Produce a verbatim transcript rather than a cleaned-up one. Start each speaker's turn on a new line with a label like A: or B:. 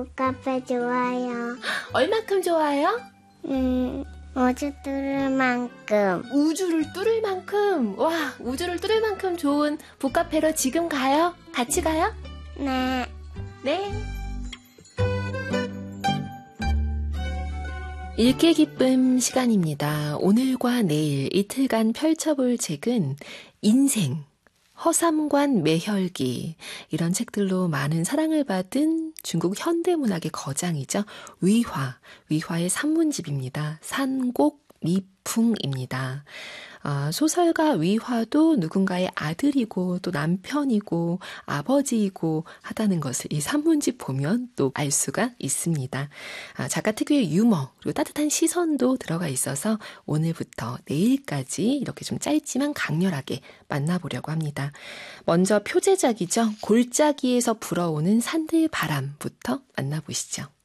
A: 카페 좋아요.
B: 얼만큼 좋아요?
A: 음, 우주 뚫을 만큼.
B: 우주를 뚫을 만큼. 와, 우주를 뚫을 만큼 좋은 북카페로 지금 가요? 같이 가요?
A: 네.
B: 네. 읽기 기쁨 시간입니다. 오늘과 내일 이틀간 펼쳐볼 책은 인생, 허삼관 매혈기 이런 책들로 많은 사랑을 받은 중국 현대문학의 거장이죠. 위화, 위화의 산문집입니다. 산곡 미풍입니다. 아, 소설가 위화도 누군가의 아들이고 또 남편이고 아버지이고 하다는 것을 이 산문집 보면 또 알 수가 있습니다. 아, 작가 특유의 유머 그리고 따뜻한 시선도 들어가 있어서 오늘부터 내일까지 이렇게 좀 짧지만 강렬하게 만나보려고 합니다. 먼저 표제작이죠. 골짜기에서 불어오는 산들바람부터 만나보시죠.